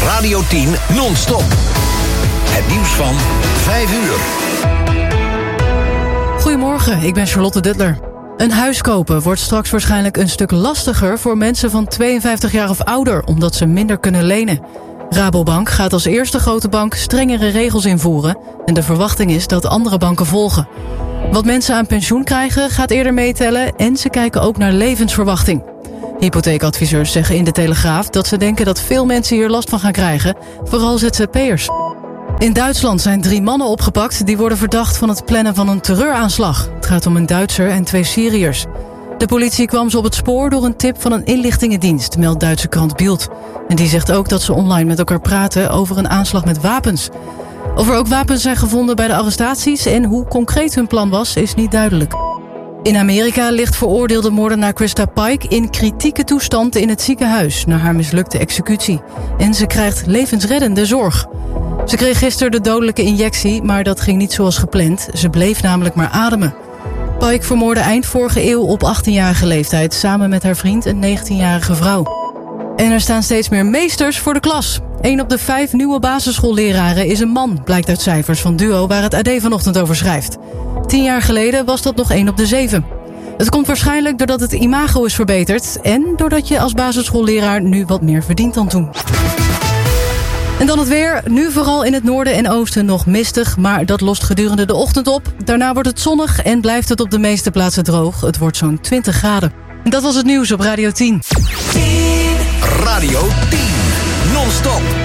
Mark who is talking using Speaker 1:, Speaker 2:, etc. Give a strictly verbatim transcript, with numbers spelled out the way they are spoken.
Speaker 1: Radio tien non-stop. Het nieuws van vijf uur.
Speaker 2: Goedemorgen, ik ben Charlotte Duttler. Een huis kopen wordt straks waarschijnlijk een stuk lastiger voor mensen van tweeënvijftig jaar of ouder, omdat ze minder kunnen lenen. Rabobank gaat als eerste grote bank strengere regels invoeren en de verwachting is dat andere banken volgen. Wat mensen aan pensioen krijgen gaat eerder meetellen en ze kijken ook naar levensverwachting. Hypotheekadviseurs zeggen in de Telegraaf dat ze denken dat veel mensen hier last van gaan krijgen, vooral Z Z P'ers. In Duitsland zijn drie mannen opgepakt die worden verdacht van het plannen van een terreuraanslag. Het gaat om een Duitser en twee Syriërs. De politie kwam ze op het spoor door een tip van een inlichtingendienst, meldt Duitse krant Bild. En die zegt ook dat ze online met elkaar praten over een aanslag met wapens. Of er ook wapens zijn gevonden bij de arrestaties en hoe concreet hun plan was, is niet duidelijk. In Amerika ligt veroordeelde moordenaar Krista Pike in kritieke toestand in het ziekenhuis na haar mislukte executie. En ze krijgt levensreddende zorg. Ze kreeg gisteren de dodelijke injectie, maar dat ging niet zoals gepland. Ze bleef namelijk maar ademen. Pike vermoordde eind vorige eeuw op achttienjarige leeftijd samen met haar vriend, een negentienjarige vrouw. En er staan steeds meer meesters voor de klas. Eén op de vijf nieuwe basisschoolleraren is een man, blijkt uit cijfers van Duo waar het A D vanochtend over schrijft. Tien jaar geleden was dat nog één op de zeven. Het komt waarschijnlijk doordat het imago is verbeterd en doordat je als basisschoolleraar nu wat meer verdient dan toen. En dan het weer. Nu vooral in het noorden en oosten nog mistig, maar dat lost gedurende de ochtend op. Daarna wordt het zonnig en blijft het op de meeste plaatsen droog. Het wordt zo'n twintig graden. En dat was het nieuws op Radio tien.
Speaker 1: Radio tien non-stop.